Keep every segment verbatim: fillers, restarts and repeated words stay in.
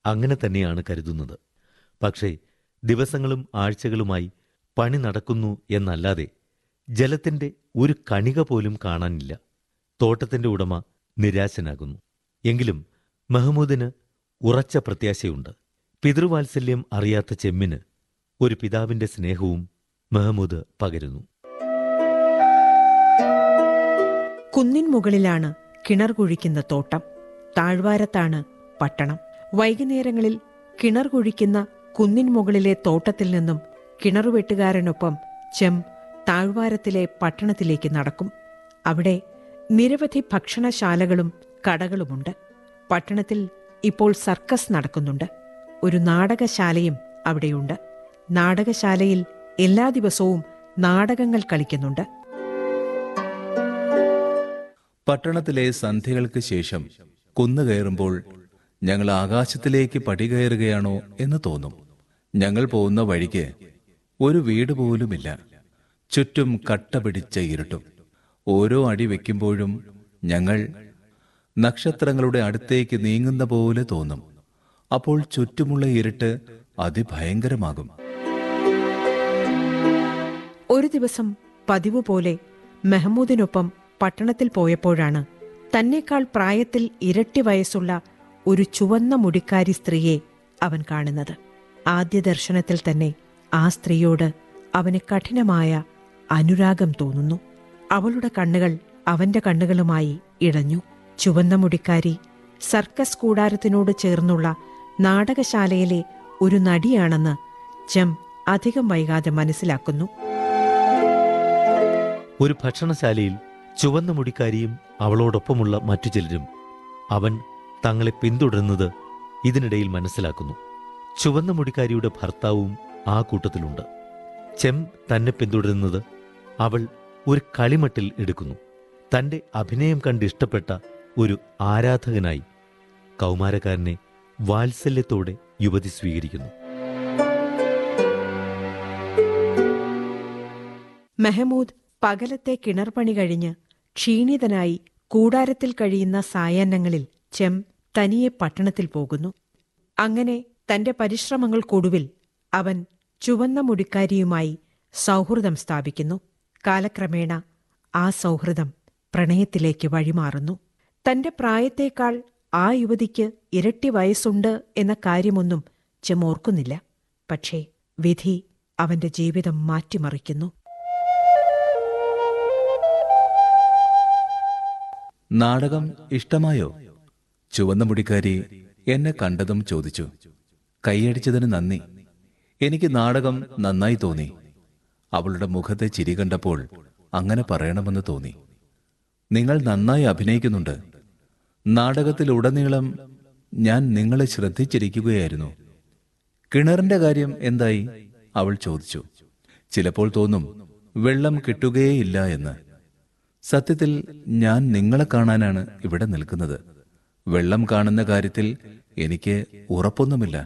അങ്ങനെ തന്നെയാണ് കരുതുന്നത്. പക്ഷേ ദിവസങ്ങളും ആഴ്ചകളുമായി പണി നടക്കുന്നു എന്നല്ലാതെ ജലത്തിന്റെ ഒരു കണിക പോലും കാണാനില്ല. തോട്ടത്തിന്റെ ഉടമ നിരാശനാകുന്നു. എങ്കിലും മഹ്മൂദിന് ഉറച്ച പ്രത്യാശയുണ്ട്. പിതൃവാത്സല്യം അറിയാത്ത ചെമ്മിന് ഒരു പിതാവിന്റെ സ്നേഹവും മഹ്മൂദ് പകരുന്നു. കുന്നിൻ മുകളിലാണ് കിണർ കുഴിക്കുന്ന തോട്ടം, താഴ്വാരത്താണ് പട്ടണം. വൈകുന്നേരങ്ങളിൽ കിണർ കുഴിക്കുന്ന കുന്നിൻ മുകളിലെ തോട്ടത്തിൽ നിന്നും കിണറുവെട്ടുകാരനൊപ്പം ചെം താഴ്വാരത്തിലെ പട്ടണത്തിലേക്ക് നടക്കും. അവിടെ നിരവധി ഭക്ഷണശാലകളും കടകളുമുണ്ട്. പട്ടണത്തിൽ ഇപ്പോൾ സർക്കസ് നടക്കുന്നുണ്ട്. ഒരു നാടകശാലയും അവിടെയുണ്ട്. നാടകശാലയിൽ എല്ലാ ദിവസവും നാടകങ്ങൾ കളിക്കുന്നുണ്ട്. പട്ടണത്തിലെ സന്ധ്യകൾക്ക് ശേഷം കുന്നു കയറുമ്പോൾ ഞങ്ങൾ ആകാശത്തിലേക്ക് പടി കയറുകയാണോ എന്ന് തോന്നും. ഞങ്ങൾ പോകുന്ന വഴിക്ക് ഒരു വീട് പോലുമില്ല. ചുറ്റും കട്ട പിടിച്ച ഇരുട്ടും. ഓരോ അടി വയ്ക്കുമ്പോഴും ഞങ്ങൾ നക്ഷത്രങ്ങളുടെ അടുത്തേക്ക് നീങ്ങുന്ന പോലെ തോന്നും. അപ്പോൾ ചുറ്റുമുള്ള ഇരുട്ട് അതിഭയങ്കരമാകും. ഒരു ദിവസം പതിവ് പോലെ മെഹ്മൂദിനൊപ്പം പട്ടണത്തിൽ പോയപ്പോഴാണ് തന്നേക്കാൾ പ്രായത്തിൽ ഇരട്ടി വയസ്സുള്ള ഒരു ചുവന്ന മുടിക്കാരി സ്ത്രീയെ അവൻ കാണുന്നത്. ആദ്യ ദർശനത്തിൽ തന്നെ ആ സ്ത്രീയോട് അവന് കഠിനമായ അനുരാഗം തോന്നുന്നു. അവളുടെ കണ്ണുകൾ അവന്റെ കണ്ണുകളുമായി ഇഴഞ്ഞു. ചുവന്ന മുടിക്കാരി സർക്കസ് കൂടാരത്തിനോട് ചേർന്നുള്ള നാടകശാലയിലെ ഒരു നടിയാണെന്ന് ചെം അധികം വൈകാതെ മനസ്സിലാക്കുന്നു. ഒരു ഭക്ഷണശാലയിൽ ചുവന്ന മുടിക്കാരിയും അവളോടൊപ്പമുള്ള മറ്റു ചിലരും അവൻ തങ്ങളെ പിന്തുടരുന്നത് ഇതിനിടയിൽ മനസ്സിലാക്കുന്നു. ചുവന്ന മുടിക്കാരിയുടെ ഭർത്താവും ആ കൂട്ടത്തിലുണ്ട്. ചെം തന്നെ പിന്തുടരുന്നത് അവൾ ഒരു കളിമട്ടിൽ എടുക്കുന്നു. തന്റെ അഭിനയം കണ്ട് ഇഷ്ടപ്പെട്ട ഒരു ആരാധകനായി കൗമാരക്കാരനെ വാത്സല്യത്തോടെ യുവതി സ്വീകരിക്കുന്നു. മെഹ്മൂദ് പകലത്തെ കിണർപണി കഴിഞ്ഞ് ക്ഷീണിതനായി കൂടാരത്തിൽ കഴിയുന്ന സായാഹ്നങ്ങളിൽ ചെം തനിയെ പട്ടണത്തിൽ പോകുന്നു. അങ്ങനെ തന്റെ പരിശ്രമങ്ങൾക്കൊടുവിൽ അവൻ ചുവന്ന മുടിക്കാരിയുമായി സൗഹൃദം സ്ഥാപിക്കുന്നു. കാലക്രമേണ ആ സൗഹൃദം പ്രണയത്തിലേക്ക് വഴിമാറുന്നു. തന്റെ പ്രായത്തേക്കാൾ ആ യുവതിക്ക് ഇരട്ടി വയസ്സുണ്ട് എന്ന കാര്യമൊന്നും ചെം ഓർക്കുന്നില്ല. പക്ഷേ വിധി അവന്റെ ജീവിതം മാറ്റിമറിക്കുന്നു. നാടകം ഇഷ്ടമായോ? ചുവന്ന മുടിക്കാരി എന്നെ കണ്ടതും ചോദിച്ചു. കൈയടിച്ചതിന് നന്ദി. എനിക്ക് നാടകം നന്നായി തോന്നി. അവളുടെ മുഖത്തെ ചിരി കണ്ടപ്പോൾ അങ്ങനെ പറയണമെന്ന് തോന്നി. നിങ്ങൾ നന്നായി അഭിനയിക്കുന്നുണ്ട്. നാടകത്തിലുടനീളം ഞാൻ നിങ്ങളെ ശ്രദ്ധിച്ചിരിക്കുകയായിരുന്നു. കിണറിന്റെ കാര്യം എന്തായി? അവൾ ചോദിച്ചു. ചിലപ്പോൾ തോന്നും വെള്ളം കിട്ടുകയേയില്ല എന്ന്. സത്യത്തിൽ ഞാൻ നിങ്ങളെ കാണാനാണ് ഇവിടെ നിൽക്കുന്നത്. വെള്ളം കാണുന്ന കാര്യത്തിൽ എനിക്ക് ഉറപ്പൊന്നുമില്ല.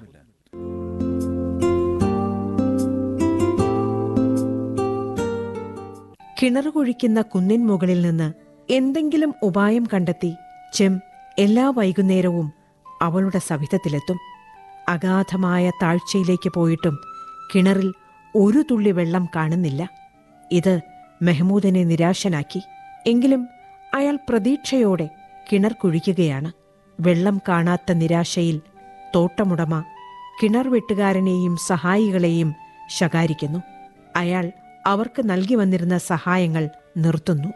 കിണർ കുഴിക്കുന്ന കുന്നിൻ മുകളിൽ നിന്ന് എന്തെങ്കിലും ഉപായം കണ്ടെത്തി ചെം എല്ലാ വൈകുന്നേരവും അവളുടെ സവിധത്തിലെത്തും. അഗാധമായ താഴ്ചയിലേക്ക് പോയിട്ടും കിണറിൽ ഒരു തുള്ളി വെള്ളം കാണുന്നില്ല. ഇത് മെഹ്മൂദിനെ നിരാശനാക്കി. എങ്കിലും അയാൾ പ്രതീക്ഷയോടെ കിണർ കുഴിക്കുകയാണ്. വെള്ളം കാണാത്ത നിരാശയിൽ തോട്ടമുടമ കിണർ വെട്ടുകാരനെയും സഹായികളെയും ശകാരിക്കുന്നു. അയാൾ അവർക്ക് നൽകി വന്നിരുന്ന സഹായങ്ങൾ നിർത്തുന്നു.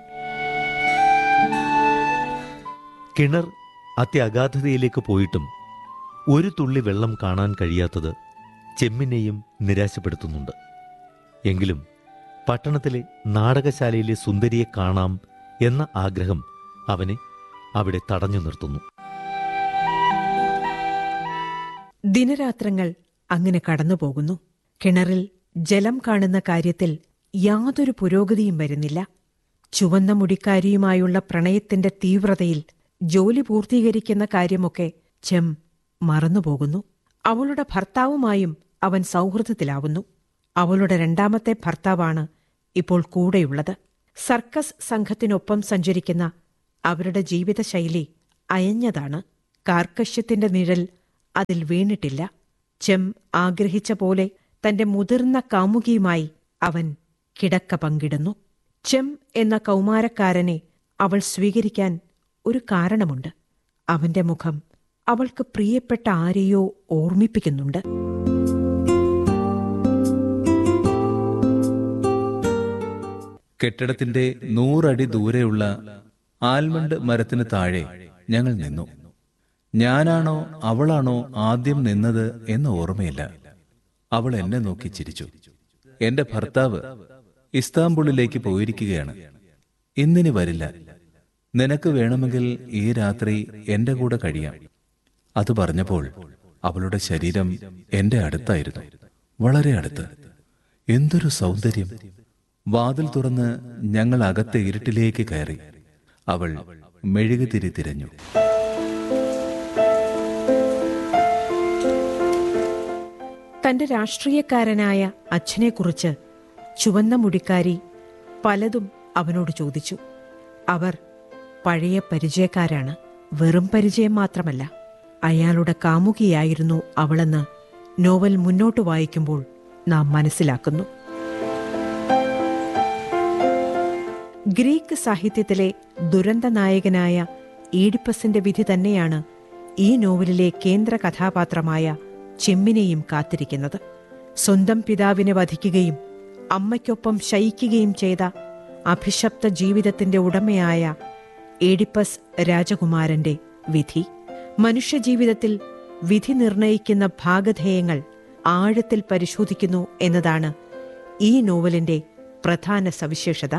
കിണർ അത്യഗാധതയിലേക്ക് പോയിട്ടും ഒരു തുള്ളി വെള്ളം കാണാൻ കഴിയാത്തത് ചെമ്മിനെയും നിരാശപ്പെടുത്തുന്നുണ്ട്. എങ്കിലും പട്ടണത്തിലെ നാടകശാലയിലെ സുന്ദരിയെ കാണാം എന്ന ആഗ്രഹം അവനെ അവിടെ തടഞ്ഞു നിർത്തുന്നു. ദിനരാത്രങ്ങൾ അങ്ങനെ കടന്നുപോകുന്നു. കിണറിൽ ജലം കാണുന്ന കാര്യത്തിൽ യാതൊരു പുരോഗതിയും വരുന്നില്ല. ചുവന്ന മുടിക്കാരിയുമായുള്ള പ്രണയത്തിന്റെ തീവ്രതയിൽ ജോലി പൂർത്തീകരിക്കുന്ന കാര്യമൊക്കെ ചെം മറന്നുപോകുന്നു. അവളുടെ ഭർത്താവുമായും അവൻ സൗഹൃദത്തിലാവുന്നു. അവളുടെ രണ്ടാമത്തെ ഭർത്താവാണ് ഇപ്പോൾ കൂടെയുള്ളത്. സർക്കസ് സംഘത്തിനൊപ്പം സഞ്ചരിക്കുന്ന അവരുടെ ജീവിതശൈലി അയഞ്ഞതാണ്. കാർക്കശ്യത്തിന്റെ നിഴൽ അതിൽ വീണിട്ടില്ല. ചെം ആഗ്രഹിച്ച പോലെ തന്റെ മുതിർന്ന കാമുകിയുമായി അവൻ കിടക്ക പങ്കിടുന്നു. ചെം എന്ന കൗമാരക്കാരനെ അവൾ സ്വീകരിക്കാൻ ഒരു കാരണമുണ്ട്. അവന്റെ മുഖം അവൾക്ക് പ്രിയപ്പെട്ട ആരെയോ ഓർമ്മിപ്പിക്കുന്നുണ്ട്. കെട്ടിടത്തിന്റെ നൂറടി ദൂരെയുള്ള ആൽമണ്ട് മരത്തിന് താഴെ ഞങ്ങൾ നിന്നു. ഞാനാണോ അവളാണോ ആദ്യം നിന്നത് എന്ന് ഓർമ്മയില്ല. അവൾ എന്നെ നോക്കി ചിരിച്ചു. എന്റെ ഭർത്താവ് ഇസ്താംബുളിലേക്ക് പോയിരിക്കുകയാണ്, ഇന്നിനി വരില്ല. നിനക്ക് വേണമെങ്കിൽ ഈ രാത്രി എന്റെ കൂടെ കഴിയാം. അത് പറഞ്ഞപ്പോൾ അവളുടെ ശരീരം എന്റെ അടുത്തായിരുന്നു, വളരെ അടുത്ത്. എന്തൊരു സൗന്ദര്യം! വാതിൽ തുറന്ന് ഞങ്ങൾ അകത്തെ ഇരുട്ടിലേക്ക് കയറി. അവൾ മെഴുകുതിരി തിരഞ്ഞു. തന്റെ രാഷ്ട്രീയക്കാരനായ അച്ഛനെക്കുറിച്ച് ചുവന്ന മുടിക്കാരി പലതും അവനോട് ചോദിച്ചു. അവർ പഴയ പരിചയക്കാരാണ്. വെറും പരിചയം മാത്രമല്ല, അയാളുടെ കാമുകിയായിരുന്നു അവളെന്ന് നോവൽ മുന്നോട്ട് വായിക്കുമ്പോൾ നാം മനസ്സിലാക്കുന്നു. ഗ്രീക്ക് സാഹിത്യത്തിലെ ദുരന്ത നായകനായ ഈഡിപ്പസിന്റെ വിധി തന്നെയാണ് ഈ നോവലിലെ കേന്ദ്ര കഥാപാത്രമായ ചെമ്മിനെയും കാത്തിരിക്കുന്നത്. സ്വന്തം പിതാവിനെ വധിക്കുകയും അമ്മയ്ക്കൊപ്പം ശയിക്കുകയും ചെയ്ത അഭിശപ്ത ജീവിതത്തിന്റെ ഉടമയായ ഈഡിപ്പസ് രാജകുമാരന്റെ വിധി. മനുഷ്യജീവിതത്തിൽ വിധി നിർണയിക്കുന്ന ഭാഗധേയങ്ങൾ ആഴത്തിൽ പരിശോധിക്കുന്നു എന്നതാണ് ഈ നോവലിന്റെ പ്രധാന സവിശേഷത.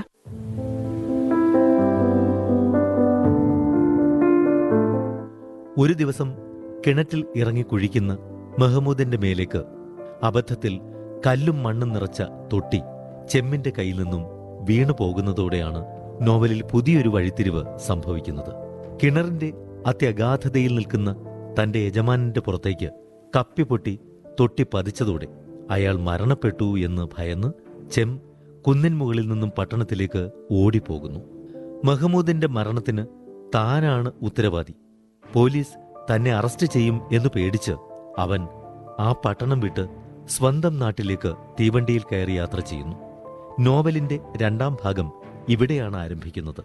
ഒരു ദിവസം കിണറ്റിൽ ഇറങ്ങി കുഴിക്കുന്ന മെഹ്മൂദിന്റെ മേലേക്ക് അബദ്ധത്തിൽ കല്ലും മണ്ണും നിറച്ച തൊട്ടി ചെമ്മിന്റെ കയ്യിൽ നിന്നും വീണു പോകുന്നതോടെയാണ് നോവലിൽ പുതിയൊരു വഴിത്തിരിവ് സംഭവിക്കുന്നത്. കിണറിന്റെ അത്യഗാധതയിൽ നിൽക്കുന്ന തന്റെ യജമാനന്റെ പുറത്തേക്ക് കപ്പിപ്പൊട്ടി തൊട്ടി പതിച്ചതോടെ അയാൾ മരണപ്പെട്ടു എന്ന് ഭയന്ന് ചെം കുന്നിൻ മുകളിൽ നിന്നും പട്ടണത്തിലേക്ക് ഓടിപ്പോകുന്നു. മെഹ്മൂദിന്റെ മരണത്തിന് താനാണ് ഉത്തരവാദി, പോലീസ് തന്നെ അറസ്റ്റ് ചെയ്യും എന്ന് പേടിച്ച് അവൻ ആ പട്ടണം വിട്ട് സ്വന്തം നാട്ടിലേക്ക് തീവണ്ടിയിൽ കയറി യാത്ര ചെയ്യുന്നു. നോവലിന്റെ രണ്ടാം ഭാഗം ഇവിടെയാണ് ആരംഭിക്കുന്നത്.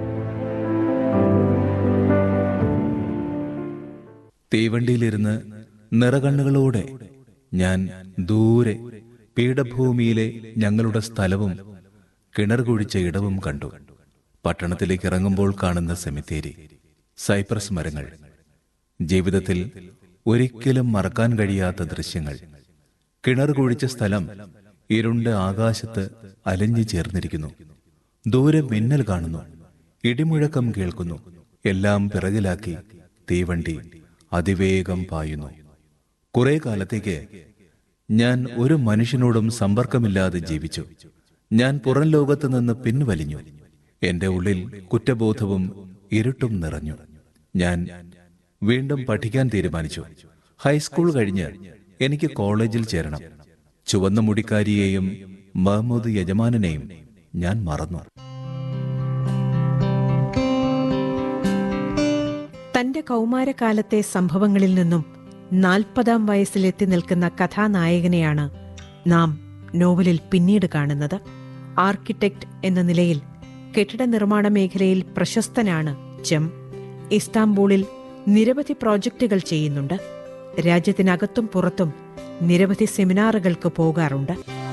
തീവണ്ടിയിലിരുന്ന് നിറകണ്ണുകളോടെ ഞാൻ ദൂരെ പീഠഭൂമിയിലെ ഞങ്ങളുടെ സ്ഥലവും കിണർ കുഴിച്ച ഇടവും കണ്ടു. പട്ടണത്തിലേക്ക് ഇറങ്ങുമ്പോൾ കാണുന്ന സെമിത്തേരി, സൈപ്രസ് മരങ്ങൾ, ജീവിതത്തിൽ ഒരിക്കലും മറക്കാൻ കഴിയാത്ത ദൃശ്യങ്ങൾ. കിണർ കുഴിച്ച സ്ഥലം ഇരുണ്ട ആകാശത്ത് അലിഞ്ഞു ചേർന്നിരിക്കുന്നു. ദൂരെ മിന്നൽ കാണുന്നു, ഇടിമുഴക്കം കേൾക്കുന്നു. എല്ലാം പിറകിലാക്കി തീവണ്ടി അതിവേഗം പായുന്നു. കുറെ കാലത്തേക്ക് ഞാൻ ഒരു മനുഷ്യനോടും സമ്പർക്കമില്ലാതെ ജീവിച്ചു. ഞാൻ പുറം ലോകത്ത് നിന്ന് പിൻവലിഞ്ഞു. എന്റെ ഉള്ളിൽ കുറ്റബോധവും ഇരുട്ടും നിറഞ്ഞു. ഞാൻ വീണ്ടും പഠിക്കാൻ തീരുമാനിച്ചു. ഹൈസ്കൂൾ കഴിഞ്ഞ് എനിക്ക് കോളേജിൽ ചേരണം. ചുവന്ന മുടിക്കാരിയെയും മഹ്മൂദ് യജമാനെയും ഞാൻ മറന്നു. തന്റെ കൗമാരകാലത്തെ സംഭവങ്ങളിൽ നിന്നും നാൽപ്പതാം വയസ്സിലെത്തി നിൽക്കുന്ന കഥാനായകനെയാണ് നാം നോവലിൽ പിന്നീട് കാണുന്നത്. ആർക്കിടെക്ട് എന്ന നിലയിൽ കെട്ടിട നിർമ്മാണ മേഖലയിൽ പ്രശസ്തനാണ് ചെം. ഇസ്താംബൂളിൽ നിരവധി പ്രോജക്റ്റുകൾ ചെയ്യുന്നുണ്ട്. രാജ്യത്തിനകത്തും പുറത്തും നിരവധി സെമിനാറുകൾക്ക് പോകാറുണ്ട്.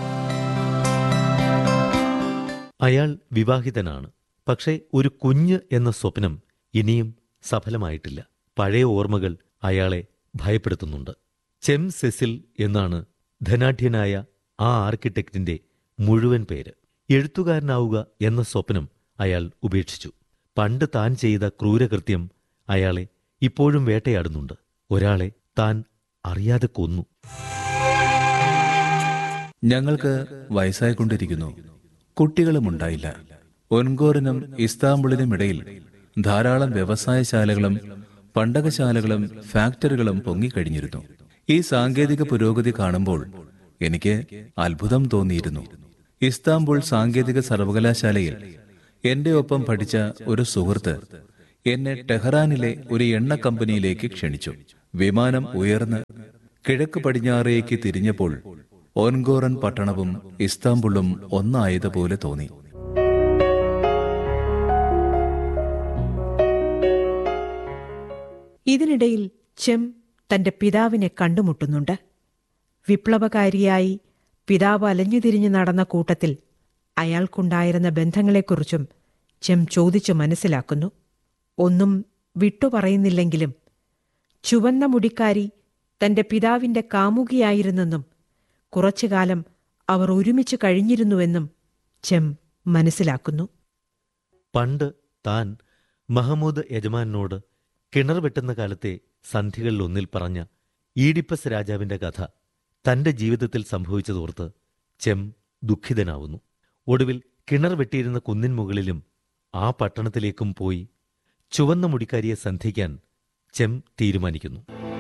അയാൾ വിവാഹിതനാണ്. പക്ഷേ ഒരു കുഞ്ഞ് എന്ന സ്വപ്നം ഇനിയും സഫലമായിട്ടില്ല. പഴയ ഓർമ്മകൾ അയാളെ ഭയപ്പെടുത്തുന്നുണ്ട്. ചെം സെസിൽ എന്നാണ് ധനാഢ്യനായ ആ ആർക്കിടെക്റ്റിന്റെ മുഴുവൻ പേര്. എഴുത്തുകാരനാവുക എന്ന സ്വപ്നം അയാൾ ഉപേക്ഷിച്ചു. പണ്ട് താൻ ചെയ്ത ക്രൂരകൃത്യം അയാളെ ഇപ്പോഴും വേട്ടയാടുന്നുണ്ട്. ഒരാളെ താൻ അറിയാതെ കൊന്നു. ഞങ്ങൾക്ക് വയസ്സായിക്കൊണ്ടിരിക്കുന്നു. കുട്ടികളുമുണ്ടായില്ല. ഒൻഗോറിനും ഇസ്താംബുളിനും ഇടയിൽ ധാരാളം വ്യവസായശാലകളും പണ്ടകശാലകളും ഫാക്ടറികളും പൊങ്ങിക്കഴിഞ്ഞിരുന്നു. ഈ സാങ്കേതിക പുരോഗതി കാണുമ്പോൾ എനിക്ക് അത്ഭുതം തോന്നിയിരുന്നു. ഇസ്താംബുൾ സാങ്കേതിക സർവകലാശാലയിൽ എന്റെ ഒപ്പം പഠിച്ച ഒരു സുഹൃത്ത് എന്നെ ടെഹ്റാനിലെ ഒരു എണ്ണ കമ്പനിയിലേക്ക് ക്ഷണിച്ചു. വിമാനം ഉയർന്ന് കിഴക്ക് പടിഞ്ഞാറേക്ക് തിരിഞ്ഞപ്പോൾ ഓൻഗോറൻ പട്ടണവും ഇസ്താംബുളും ഒന്നായതുപോലെ തോന്നി. ഇതിനിടയിൽ ചെം തന്റെ പിതാവിനെ കണ്ടുമുട്ടുന്നുണ്ട്. വിപ്ലവകാരിയായി പിതാവ് അലഞ്ഞുതിരിഞ്ഞു നടന്ന കൂട്ടത്തിൽ അയാൾക്കുണ്ടായിരുന്ന ബന്ധങ്ങളെക്കുറിച്ചും ചെം ചോദിച്ചു മനസ്സിലാക്കുന്നു. ഒന്നും വിട്ടുപറയുന്നില്ലെങ്കിലും ചുവന്ന മുടിക്കാരി തന്റെ പിതാവിന്റെ കാമുകിയായിരുന്നെന്നും കുറച്ചുകാലം അവർ ഒരുമിച്ച് കഴിഞ്ഞിരുന്നുവെന്നും ചെം മനസ്സിലാക്കുന്നു. പണ്ട് താൻ മഹമൂദ് യജമാനോട് കിണർ വെട്ടുന്ന കാലത്തെ സന്ധികളിലൊന്നിൽ പറഞ്ഞ ഈഡിപ്പസ് രാജാവിന്റെ കഥ തന്റെ ജീവിതത്തിൽ സംഭവിച്ചതോർത്ത് ചെം ദുഃഖിതനാവുന്നു. ഒടുവിൽ കിണർ വെട്ടിയിരുന്ന കുന്നിൻ മുകളിലും ആ പട്ടണത്തിലേക്കും പോയി ചുവന്ന മുടിക്കാരിയെ സന്ധിക്കാൻ ചെം തീരുമാനിക്കുന്നു.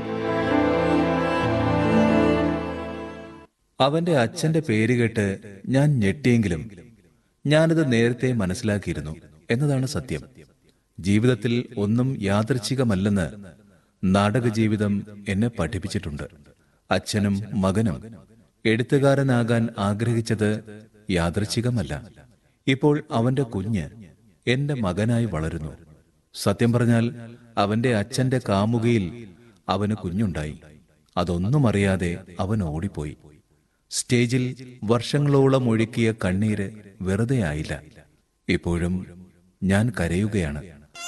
അവന്റെ അച്ഛന്റെ പേര് കേട്ട് ഞാൻ ഞെട്ടിയെങ്കിലും ഞാനത് നേരത്തെ മനസ്സിലാക്കിയിരുന്നു എന്നതാണ് സത്യം. ജീവിതത്തിൽ ഒന്നും യാദൃച്ഛികമല്ലെന്ന് നാടക ജീവിതം എന്നെ പഠിപ്പിച്ചിട്ടുണ്ട്. അച്ഛനും മകനും എഴുത്തുകാരനാകാൻ ആഗ്രഹിച്ചത് യാദൃച്ഛികമല്ല. ഇപ്പോൾ അവന്റെ കുഞ്ഞ് എന്റെ മകനായി വളരുന്നു. സത്യം പറഞ്ഞാൽ അവന്റെ അച്ഛന്റെ കാമുകയിൽ അവന് കുഞ്ഞുണ്ടായി. അതൊന്നും അറിയാതെ അവൻ ഓടിപ്പോയി. സ്റ്റേജിൽ വർഷങ്ങളോളം ഒഴുക്കിയ കണ്ണീര് വെറുതെ ആയില്ല. ഇപ്പോഴും ഞാൻ കരയുകയാണ്.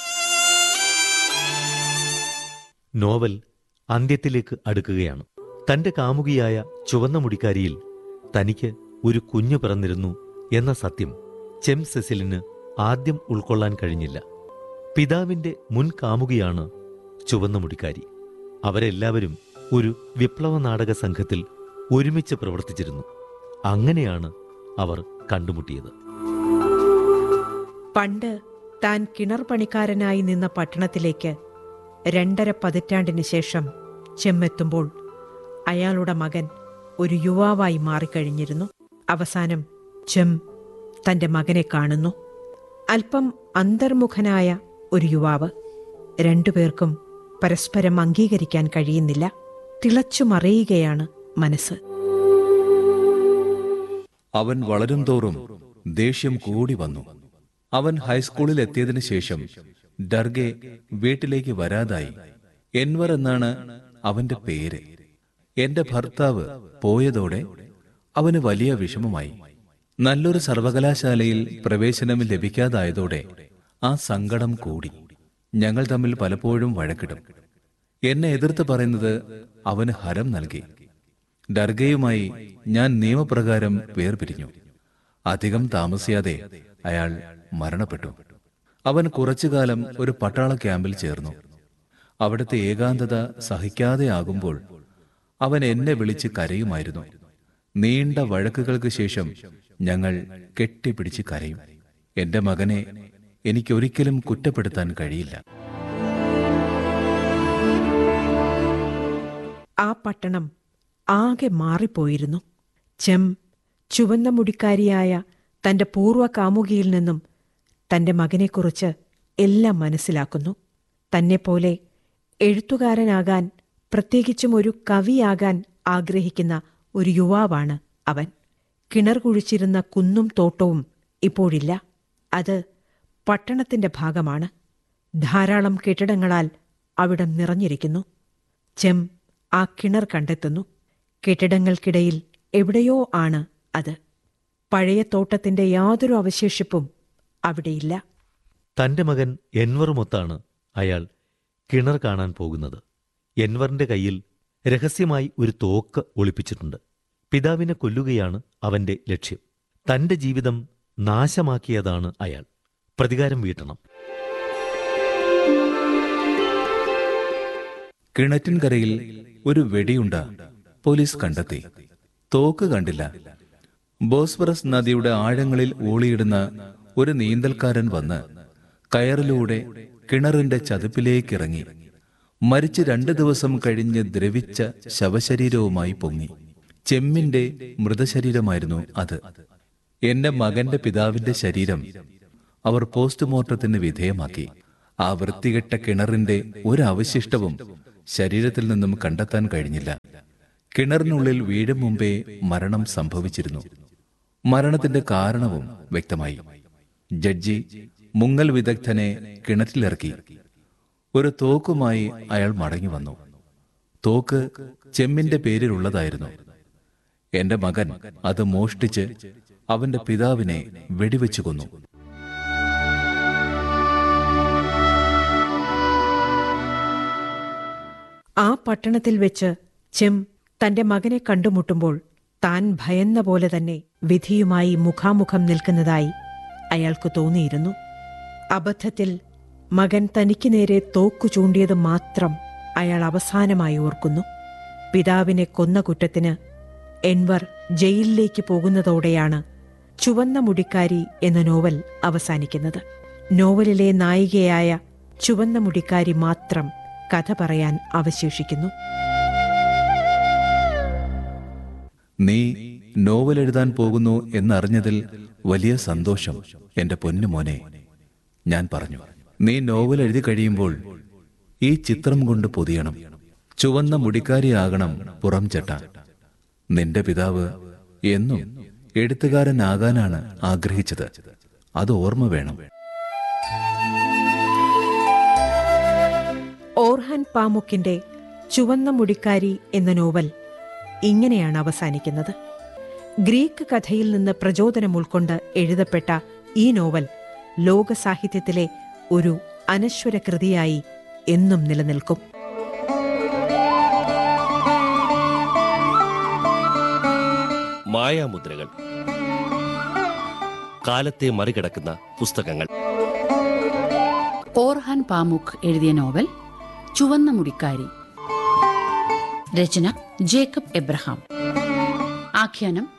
നോവൽ അന്ത്യത്തിലേക്ക് അടുക്കുകയാണ്. തന്റെ കാമുകിയായ ചുവന്ന മുടിക്കാരിയിൽ തനിക്ക് ഒരു കുഞ്ഞു പിറന്നിരുന്നു എന്ന സത്യം ചെം സെസിലിന് ആദ്യം ഉൾക്കൊള്ളാൻ കഴിഞ്ഞില്ല. പിതാവിന്റെ മുൻ കാമുകിയാണ് ചുവന്ന മുടിക്കാരി. അവരെല്ലാവരും ഒരു വിപ്ലവ നാടക സംഘത്തിൽ ഒരുമിച്ച് പ്രവർത്തിച്ചിരുന്നു. അങ്ങനെയാണ് അവർ കണ്ടുമുട്ടിയത്. പണ്ട് താൻ കിണർ പണിക്കാരനായി നിന്ന പട്ടണത്തിലേക്ക് രണ്ടര പതിറ്റാണ്ടിന് ശേഷം ചെമ്മെത്തുമ്പോൾ അയാളുടെ മകൻ ഒരു യുവാവായി മാറിക്കഴിഞ്ഞിരുന്നു. അവസാനം ചെം തന്റെ മകനെ കാണുന്നു. അല്പം അന്തർമുഖനായ ഒരു യുവാവ്. രണ്ടുപേർക്കും പരസ്പരം അംഗീകരിക്കാൻ കഴിയുന്നില്ല. തിളച്ചുമറിയുകയാണ് മനസ്സ്. അവൻ വളരും തോറും ദേഷ്യം കൂടി വന്നു. അവൻ ഹൈസ്കൂളിൽ എത്തിയതിനു ശേഷം ഡർഗെ വീട്ടിലേക്ക് വരാതായി. എൻവർ എന്നാണ് അവന്റെ പേര്. എന്റെ ഭർത്താവ് പോയതോടെ അവന് വലിയ വിഷമമായി. നല്ലൊരു സർവകലാശാലയിൽ പ്രവേശനം ലഭിക്കാതായതോടെ ആ സങ്കടം കൂടി. ഞങ്ങൾ തമ്മിൽ പലപ്പോഴും വഴക്കിടും. എന്നെ എതിർത്ത് പറയുന്നത് അവന് ഹരം നൽകി. ഡർഗയുമായി ഞാൻ നിയമപ്രകാരം വേർപിരിഞ്ഞു. അധികം താമസിയാതെ അയാൾ മരണപ്പെട്ടു. അവൻ കുറച്ചുകാലം ഒരു പട്ടാള ക്യാമ്പിൽ ചേർന്നു. അവിടുത്തെ ഏകാന്തത സഹിക്കാതെയാകുമ്പോൾ അവൻ എന്നെ വിളിച്ച് കരയുമായിരുന്നു. നീണ്ട വഴക്കുകൾക്ക് ശേഷം ഞങ്ങൾ കെട്ടിപ്പിടിച്ച് കരയും. എന്റെ മകനെ എനിക്കൊരിക്കലും കുറ്റപ്പെടുത്താൻ കഴിയില്ല. ആ പട്ടണം ആകെ മാറിപ്പോയിരുന്നു. ചെം ചുവന്ന മുടിക്കാരിയായ തന്റെ പൂർവ്വ കാമുകിയിൽ നിന്നും തന്റെ മകനെക്കുറിച്ച് എല്ലാം മനസ്സിലാക്കുന്നു. തന്നെപ്പോലെ എഴുത്തുകാരനാകാൻ, പ്രത്യേകിച്ചും ഒരു കവിയാകാൻ ആഗ്രഹിക്കുന്ന ഒരു യുവാവാണ് അവൻ. കിണർ കുഴിച്ചിരുന്ന കുന്നും തോട്ടവും ഇപ്പോഴില്ല. അത് പട്ടണത്തിന്റെ ഭാഗമാണ്. ധാരാളം കെട്ടിടങ്ങളാൽ അവിടം നിറഞ്ഞിരിക്കുന്നു. ചെം ആ കിണർ കണ്ടെത്തുന്നു. കെട്ടിടങ്ങൾക്കിടയിൽ എവിടെയോ ആണ് അത്. പഴയ തോട്ടത്തിന്റെ യാതൊരു അവശേഷിപ്പും അവിടെയില്ല. തന്റെ മകൻ എൻവറുമൊത്താണ് അയാൾ കിണർ കാണാൻ പോകുന്നത്. എൻവറിന്റെ കയ്യിൽ രഹസ്യമായി ഒരു തോക്ക് ഒളിപ്പിച്ചിട്ടുണ്ട്. പിതാവിനെ കൊല്ലുകയാണ് അവന്റെ ലക്ഷ്യം. തന്റെ ജീവിതം നാശമാക്കിയതാണ് അയാൾ. പ്രതികാരം വീട്ടണം. കിണറ്റിൻകരയിൽ ഒരു വെടിയുണ്ട പോലീസ് കണ്ടെത്തി. തോക്ക് കണ്ടില്ല. ബോസ്ഫറസ് നദിയുടെ ആഴങ്ങളിൽ ഊളിയിടുന്ന ഒരു നീന്തൽക്കാരൻ വന്ന് കയറിലൂടെ കിണറിന്റെ ചതുപ്പിലേക്കിറങ്ങി. മരിച്ച് രണ്ടു ദിവസം കഴിഞ്ഞ് ദ്രവിച്ച ശവശരീരവുമായി പൊങ്ങി. ചെമ്മിന്റെ മൃതശരീരമായിരുന്നു അത്. എന്റെ മകന്റെ പിതാവിന്റെ ശരീരം അവർ പോസ്റ്റ്മോർട്ടത്തിന് വിധേയമാക്കി. ആ വൃത്തികെട്ട കിണറിന്റെ ഒരവശിഷ്ടവും ശരീരത്തിൽ നിന്നും കണ്ടെത്താൻ കഴിഞ്ഞില്ല. കിണറിനുള്ളിൽ വീഴും മുമ്പേ മരണം സംഭവിച്ചിരുന്നു. മരണത്തിന്റെ കാരണവും വ്യക്തമായി. ജഡ്ജി മുങ്ങൽ വിദഗ്ധനെ കിണറ്റിലിറക്കി. ഒരു തോക്കുമായി അയാൾ മടങ്ങി വന്നു. തോക്ക് ചെമ്മിന്റെ പേരിലുള്ളതായിരുന്നു. എന്റെ മകൻ അത് മോഷ്ടിച്ച് അവന്റെ പിതാവിനെ വെടിവെച്ചു കൊന്നു. ആ പട്ടണത്തിൽ വെച്ച് ചെം തന്റെ മകനെ കണ്ടുമുട്ടുമ്പോൾ താൻ ഭയന്ന പോലെ തന്നെ വിധിയുമായി മുഖാമുഖം നിൽക്കുന്നതായി അയാൾക്ക് തോന്നിയിരുന്നു. അബദ്ധത്തിൽ മകൻ തനിക്ക് നേരെ തോക്കു ചൂണ്ടിയത് മാത്രം അയാൾ അവസാനമായി ഓർക്കുന്നു. പിതാവിനെ കൊന്ന കുറ്റത്തിന് എൻവർ ജയിലിലേക്ക് പോകുന്നതോടെയാണ് ചുവന്ന മുടിക്കാരി എന്ന നോവൽ അവസാനിക്കുന്നത്. നോവലിലെ നായികയായ ചുവന്ന മുടിക്കാരി മാത്രം കഥ പറയാൻ അവശേഷിക്കുന്നു. നീ നോവൽ എഴുതാൻ പോകുന്നു എന്നറിഞ്ഞതിൽ വലിയ സന്തോഷം എന്റെ പൊന്നുമോനെ, ഞാൻ പറഞ്ഞു. നീ നോവൽ എഴുതി കഴിയുമ്പോൾ ഈ ചിത്രം കൊണ്ട് പൊതിയണം. ചുവന്ന മുടിക്കാരിയാകണം പുറം ചട്ട. നിന്റെ പിതാവ് എന്നും എഴുത്തുകാരനാകാനാണ് ആഗ്രഹിച്ചത്. അത് ഓർമ്മ വേണം. ഓർഹാൻ പാമുക്കിന്റെ ചുവന്ന മുടിക്കാരി എന്ന നോവൽ ഇങ്ങനെയാണ് അവസാനിക്കുന്നത്. ഗ്രീക്ക് കഥയിൽ നിന്ന് പ്രചോദനം ഉൾക്കൊണ്ട് എഴുതപ്പെട്ട ഈ നോവൽ ലോക സാഹിത്യത്തിലെ ഒരു അനശ്വര കൃതിയായി എന്നും നിലനിൽക്കും. മായാമുദ്രകൾ, കാലത്തെ മറികടക്കുന്ന പുസ്തകങ്ങൾ. ഓർഹാൻ പാമുക്ക് എഴുതിയ നോവൽ ചുവന്ന മുടിക്കാരി. രചന ജേക്കബ് എബ്രഹാം. ആഖ്യാനം